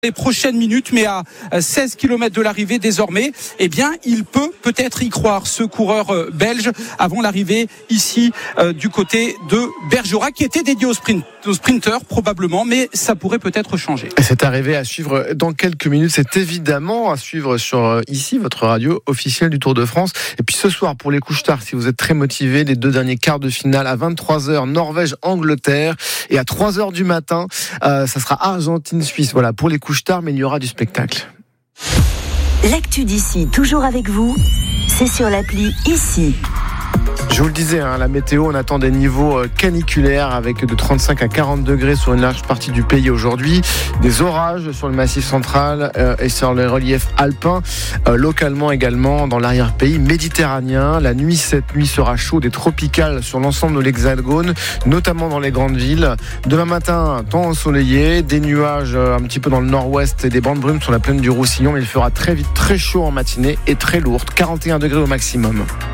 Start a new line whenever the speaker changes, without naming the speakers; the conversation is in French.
les prochaines minutes, mais à 16 km de l'arrivée désormais, eh bien, il peut-être y croire, ce coureur belge, avant l'arrivée ici du côté de Bergerac, qui était dédié au sprinter probablement, mais ça pourrait peut-être changer.
Et cette arrivée à suivre dans quelques minutes, c'est évidemment à suivre sur ici, votre radio officielle du Tour de France. Et puis ce soir, pour les couche-tard, si vous êtes très motivés, les 2 derniers quarts de finale à 23h, Norvège-Angleterre, et à 3h du matin, ça sera Argentine-Suisse. Voilà, pour les couche-tard, mais il y aura du spectacle.
L'actu d'ici, toujours avec vous, c'est sur l'appli Ici.
Je vous le disais, la météo, on attend des niveaux caniculaires avec de 35 à 40 degrés sur une large partie du pays aujourd'hui. Des orages sur le massif central et sur les reliefs alpins. Localement également dans l'arrière-pays méditerranéen. La nuit, cette nuit sera chaude et tropicale sur l'ensemble de l'Hexagone, notamment dans les grandes villes. Demain matin, temps ensoleillé, des nuages un petit peu dans le nord-ouest et des bandes brumes sur la plaine du Roussillon. Mais il fera très vite très chaud en matinée et très lourd, 41 degrés au maximum.